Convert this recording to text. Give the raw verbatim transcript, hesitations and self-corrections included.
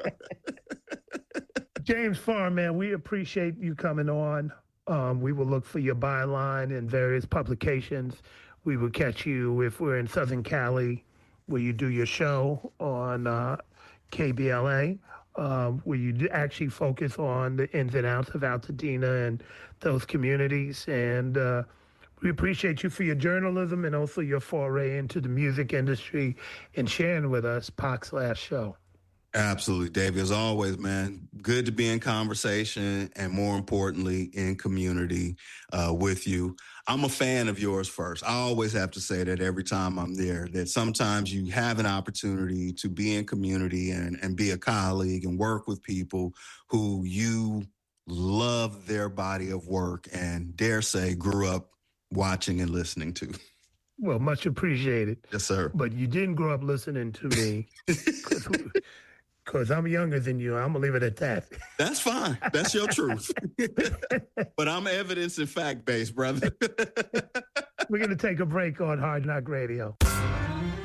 James Farr, man, we appreciate you coming on. Um, we will look for your byline in various publications. We will catch you if we're in Southern Cali, where you do your show on uh, K B L A, um, where you do actually focus on the ins and outs of Altadena and those communities. And uh, we appreciate you for your journalism and also your foray into the music industry and sharing with us Pac's last show. Absolutely, David. As always, man, good to be in conversation and more importantly, in community uh, with you. I'm a fan of yours first. I always have to say that every time I'm there, that sometimes you have an opportunity to be in community and, and be a colleague and work with people who you love their body of work and dare say grew up watching and listening to. Well, much appreciated. Yes, sir. But you didn't grow up listening to me. Because I'm younger than you. I'm going to leave it at that. That's fine. That's your truth. But I'm evidence and fact-based, brother. We're going to take a break on Hard Knock Radio.